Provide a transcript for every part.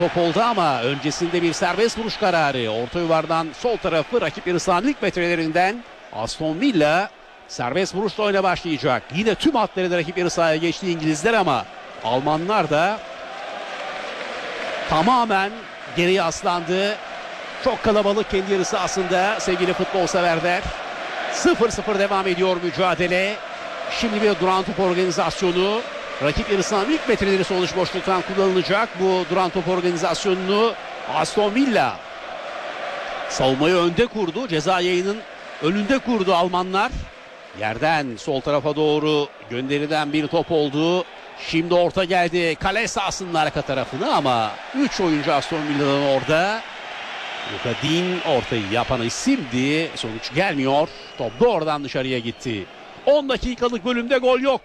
Top oldu ama öncesinde bir serbest vuruş kararı. Orta yuvardan sol tarafı rakip yarı sahanın ilk metrelerinden Aston Villa serbest vuruşla oyuna başlayacak. Yine tüm hatları da rakip yarı sahaya geçti İngilizler ama Almanlar da tamamen geriye aslandı. Çok kalabalık kendi yarı sahasında sevgili futbol severler. 0-0 devam ediyor mücadele. Şimdi bir duran top organizasyonu. Rakip yarı sahanın ilk metreleri sonuç boşluktan kullanılacak. Bu duran top organizasyonunu Aston Villa savunmayı önde kurdu. Ceza yayının önünde kurdu Almanlar. Yerden sol tarafa doğru gönderilen bir top oldu. Şimdi orta geldi. Kale sahasının arka tarafına ama 3 oyuncu Aston Villa'dan orada. Luka Dean ortayı yapan isimdi. Sonuç gelmiyor. Top doğrudan dışarıya gitti. 10 dakikalık bölümde gol yok.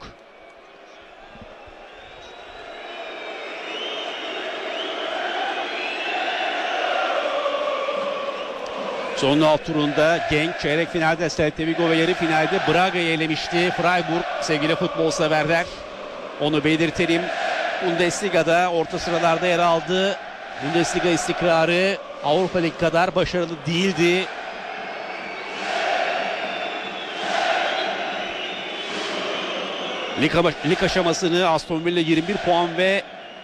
Son alt turunda Genk çeyrek finalde Celta Vigo ve yarı finalde Braga'yı elemişti. Freiburg sevgili futbol severler. Onu belirtelim. Bundesliga'da orta sıralarda yer aldı. Bundesliga istikrarı Avrupa Lig kadar başarılı değildi. Lig aşamasını Aston Villa 21 puan ve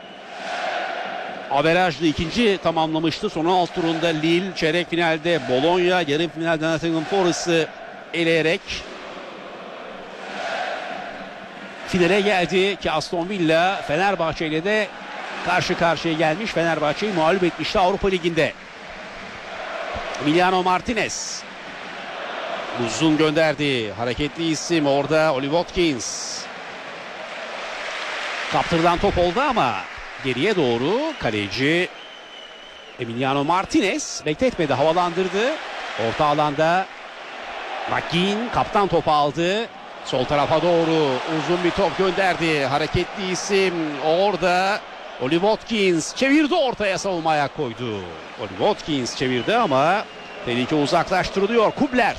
averajlı ikinci tamamlamıştı. Son alt turunda Lille, çeyrek finalde Bologna, yarı finalde Nottingham Forest'ı eleyerek finale geldi ki Aston Villa Fenerbahçe ile de karşı karşıya gelmiş. Fenerbahçe'yi mağlup etmişti Avrupa Ligi'nde. Emiliano Martinez uzun gönderdi. Hareketli isim orada Oli Watkins. Kaptırılan top oldu ama geriye doğru kaleci Emiliano Martinez bekletmedi, havalandırdı. Orta alanda McGinn kaptan topu aldı. Sol tarafa doğru uzun bir top gönderdi. Hareketli isim orada Oli Watkins çevirdi, ortaya savunmaya koydu. Oli Watkins çevirdi ama tehlike uzaklaştırılıyor. Kubler.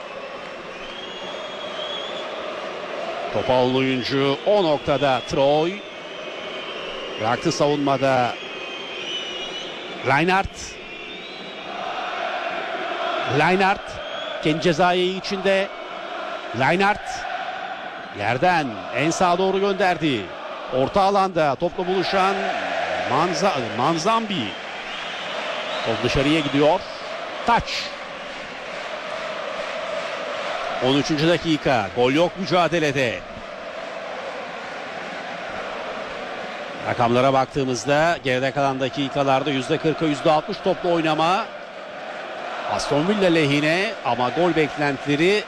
Topu alan oyuncu o noktada Troy. Bıraktı savunmada Reinhardt. Kendi cezayı içinde. Reinhardt yerden en sağa doğru gönderdi. Orta alanda topla buluşan Manzambi. Top dışarıya gidiyor. Taç. 13. dakika. Gol yok mücadelede. Rakamlara baktığımızda geride kalan dakikalarda %40'a %60 toplu oynama Aston Villa lehine ama gol beklentileri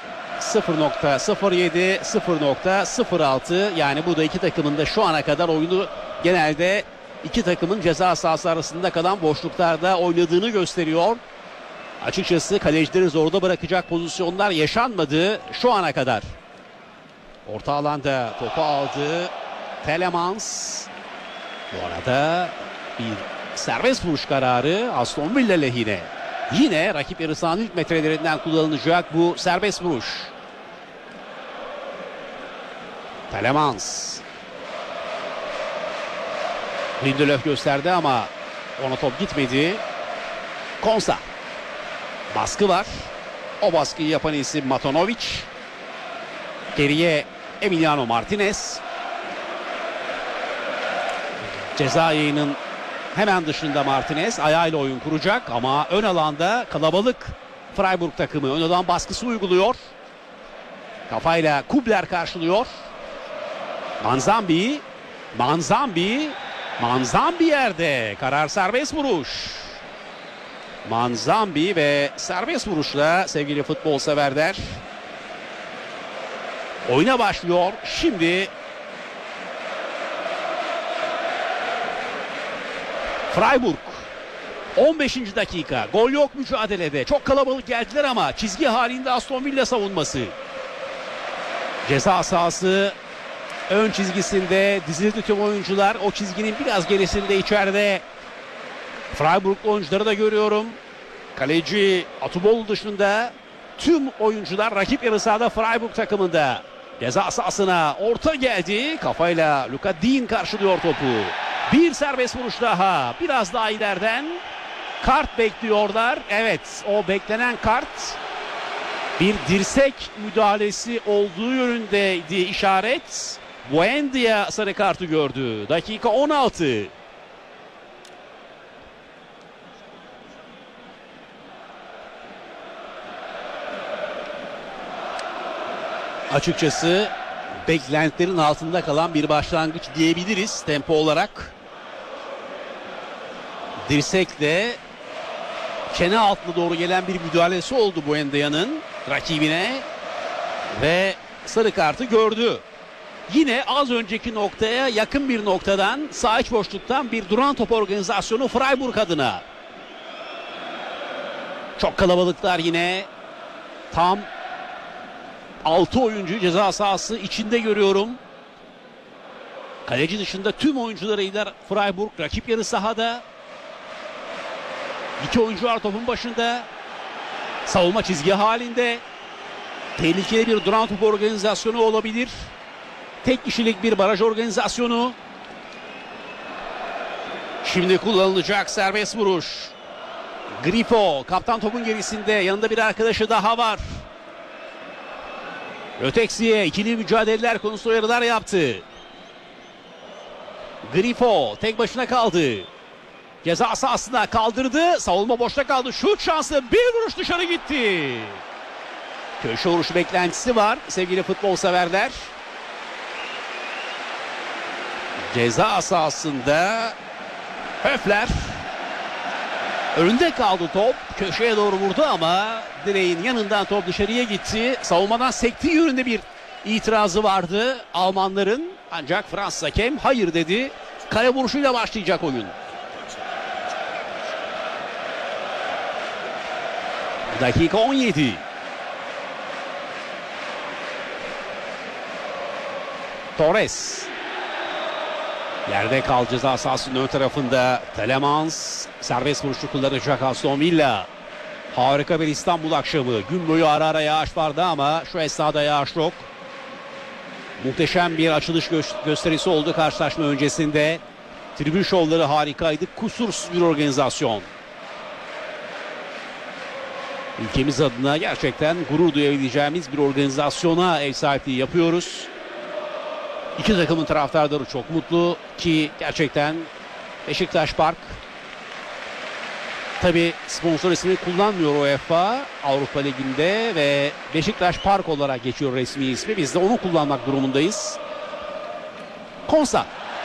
0.07, 0.06, yani bu da iki takımın da şu ana kadar oyunu genelde iki takımın ceza sahası arasında kalan boşluklarda oynadığını gösteriyor. Açıkçası kalecileri zorda bırakacak pozisyonlar yaşanmadı şu ana kadar. Orta alanda topu aldı Telemans. Bu arada bir serbest vuruş kararı Aston Villa lehine. Yine rakip yarı sahanın ilk metrelerinden kullanılacak bu serbest vuruş. Telemans. Lindelöf gösterdi ama ona top gitmedi. Konsa. Baskı var. O baskıyı yapan isim Matanovic. Geriye Emiliano Martinez. Ceza yayının hemen dışında Martinez ayağıyla oyun kuracak ama ön alanda kalabalık Freiburg takımı ön alan baskısı uyguluyor. Kafayla Kubler karşılıyor. Manzambi yerde. Karar serbest vuruş. Manzambi ve serbest vuruşla sevgili futbol severler oyuna başlıyor. Şimdi Freiburg 15. dakika. Gol yok mücadelede. Çok kalabalık geldiler ama çizgi halinde Aston Villa savunması. Ceza sahası ön çizgisinde dizildi tüm oyuncular. O çizginin biraz gerisinde içeride Freiburg oyuncuları da görüyorum. Kaleci Atubolu dışında tüm oyuncular rakip yarı sahada Freiburg takımında. Ceza sahasına orta geldi. Kafayla Luka Dean karşılıyor topu. Bir serbest vuruş daha. Biraz daha ileriden kart bekliyorlar. Evet, o beklenen kart bir dirsek müdahalesi olduğu yönündeydi işaret. Buendia sarı kartı gördü. Dakika 16. Açıkçası beklentilerin altında kalan bir başlangıç diyebiliriz tempo olarak. Dirsekle çene altına doğru gelen bir müdahalesi oldu Buendia'nın rakibine ve sarı kartı gördü. Yine az önceki noktaya yakın bir noktadan, sağ iç boşluktan bir duran top organizasyonu Freiburg adına. Çok kalabalıklar yine. Tam 6 oyuncu ceza sahası içinde görüyorum. Kaleci dışında tüm oyuncularıyla Freiburg rakip yarı sahada. 2 oyuncu var topun başında. Savunma çizgi halinde. Tehlikeli bir duran top organizasyonu olabilir. Tek kişilik bir baraj organizasyonu. Şimdi kullanılacak serbest vuruş. Grifo kaptan topun gerisinde, yanında bir arkadaşı daha var. Öteksi'ye ikili mücadeleler konusunda uyarılar yaptı. Grifo tek başına kaldı. Ceza sahasına kaldırdı. Savunma boşta kaldı. Şut şansı, bir vuruş dışarı gitti. Köşe vuruşu beklentisi var sevgili futbol severler. Ceza sahasında Höfler. Önünde kaldı top. Köşeye doğru vurdu ama direğin yanından top dışarıya gitti. Savunmadan sektiği yönünde bir itirazı vardı Almanların. Ancak Fransız hakem hayır dedi. Kale vuruşuyla başlayacak oyun. Dakika 17. Torres. Yerde kal ceza sahasının ön tarafında. Telemans serbest vuruşu kullanacak Aston Villa. Harika bir İstanbul akşamı. Gün boyu ara ara yağış vardı ama şu esnada yağış yok. Muhteşem bir açılış gösterisi oldu karşılaşma öncesinde. Tribün şovları harikaydı. Kusursuz bir organizasyon. Ülkemiz adına gerçekten gurur duyabileceğimiz bir organizasyona ev sahipliği yapıyoruz. İki takımın taraftarları çok mutlu ki gerçekten Beşiktaş Park tabi sponsor ismini kullanmıyor UEFA Avrupa Ligi'nde ve Beşiktaş Park olarak geçiyor resmi ismi. Biz de onu kullanmak durumundayız. Konsa.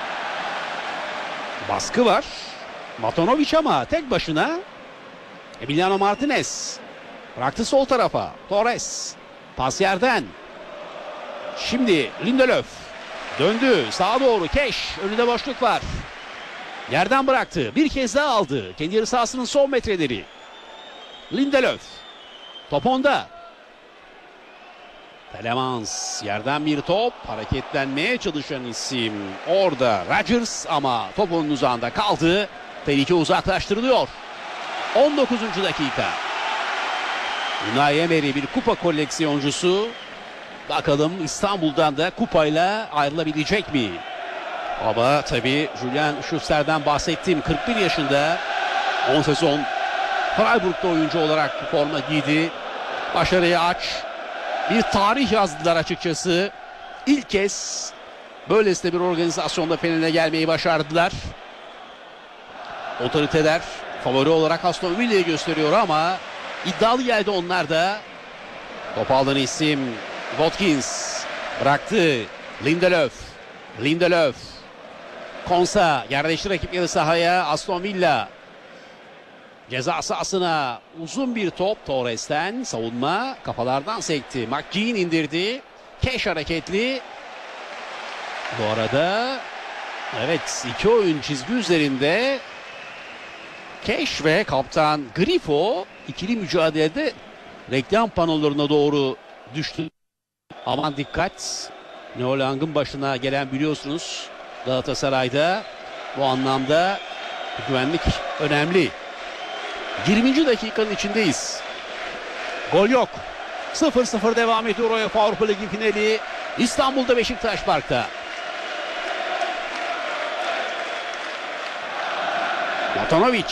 Baskı var. Matanovic ama tek başına. Emiliano Martinez. Bıraktı sol tarafa. Torres. Pas yerden. Şimdi Lindelöf. Döndü sağa doğru. Keş. Önünde boşluk var. Yerden bıraktı. Bir kez daha aldı. Kendi yarı sahasının son metreleri. Lindelöf. Top onda. Telemans. Yerden bir top. Hareketlenmeye çalışan isim. Orada Rodgers ama top onun uzağında kaldı. Tehlike uzaklaştırılıyor. 19. dakika. Unai Emery bir kupa koleksiyoncusu. Bakalım İstanbul'dan da kupayla ayrılabilecek mi? Ama tabii Julian Schuster'den bahsettiğim 41 yaşında 10 sezon Freiburg'da oyuncu olarak forma giydi. Başarıyı aç. Bir tarih yazdılar açıkçası. İlk kez böylesine bir organizasyonda finaline gelmeyi başardılar. Otoriteler favori olarak Aston Villa'yı gösteriyor ama iddialı geldi onlar da. Top alan isim Watkins bıraktı. Lindelöf. Konsa yerleşti rakip yarı sahaya. Aston Villa ceza sahasına uzun bir top Torres'ten. Savunma kafalardan sekti. McGinn indirdi. Keş hareketli. Bu arada evet, iki oyun çizgi üzerinde. Keş ve kaptan Grifo ikili mücadelede reklam panolarına doğru düştü. Aman dikkat. Neo Lang'ın başına gelen biliyorsunuz Galatasaray'da. Bu anlamda güvenlik önemli. 20. dakikanın içindeyiz. Gol yok. 0-0 devam ediyor UEFA Avrupa Ligi finali. İstanbul'da Beşiktaş Park'ta. Matanovic.